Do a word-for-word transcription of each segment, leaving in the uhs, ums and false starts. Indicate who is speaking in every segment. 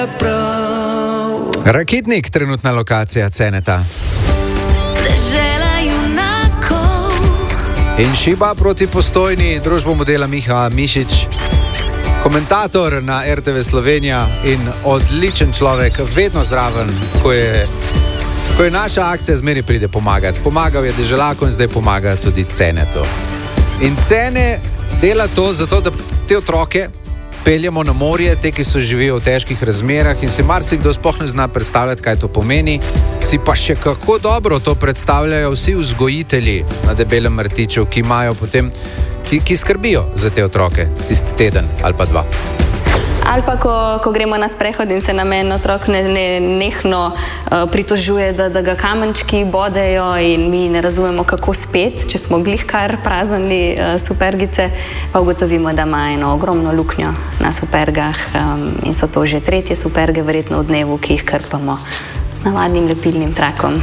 Speaker 1: Rakitnik, trenutna lokacija Ceneta. In Šiba proti Postojni, družbo modela Miha Mišič, komentator na R T V Slovenija in odličen človek, vedno zraven, ko je, ko je naša akcija, zmeri pride pomagati. Pomagal je Deželaku in zdaj pomaga tudi Cenetu. In Cene dela to zato, da te otroke peljemo na morje, te, ki so živijo v težkih razmerah in si marsikdo sploh ne zna predstavljati, kaj to pomeni. Si pa še kako dobro to predstavljajo vsi vzgojitelji na Debelem Rtiču, ki imajo potem, ki, ki skrbijo za te otroke tisti teden ali pa dva.
Speaker 2: Ali pa, ko, ko gremo na sprehod in se nam en otrok ne, ne, nehno uh, pritožuje, da, da ga kamenčki bodejo in mi ne razumemo, kako spet, če smo glih kar praznili uh, supergice, pa ugotovimo, da ima eno ogromno luknjo na supergah um, in so to že tretje superge verjetno v dnevu, ki jih krpamo z navadnim lepilnim trakom.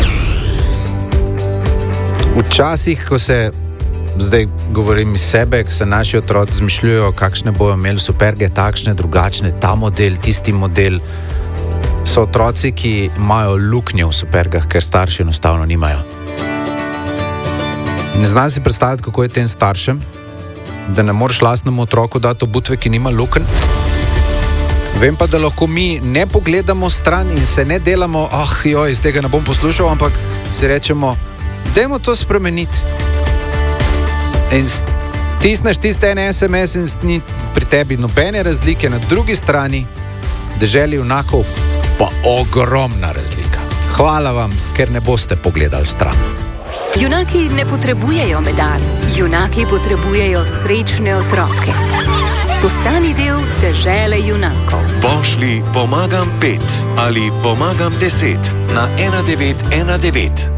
Speaker 1: Včasih, ko se zdaj govorim iz sebe, ko se naši otroci zmišljujejo, kakšne bojo imeli superge, takšne, drugačne, ta model, tisti model. So otroci, ki imajo luknje v supergah, ker starši enostavno nimajo. Ne znam si predstavljati, kako je tem staršem, da ne moreš lastnemu otroku dati obutve, ki nima lukenj. Vem pa, da lahko mi ne pogledamo stran in se ne delamo, ah, joj, iz tega ne bom poslušal, ampak si rečemo, dajmo to spremeniti. In stisneš tiste en es em es in ni pri tebi nobene razlike, na drugi strani Deželi junakov pa ogromna razlika. Hvala vam, ker ne boste pogledali stran.
Speaker 3: Junaki ne potrebujejo medalj, junaki potrebujejo srečne otroke. Postani del Dežele junakov.
Speaker 4: Pošlji pomagam pet ali pomagam deset na ena devet ena devet.